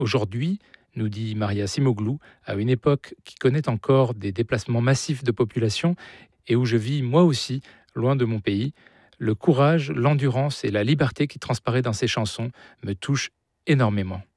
Aujourd'hui, nous dit Maria Simoglou, à une époque qui connaît encore des déplacements massifs de population et où je vis moi aussi, loin de mon pays, le courage, l'endurance et la liberté qui transparaît dans ces chansons me touchent énormément.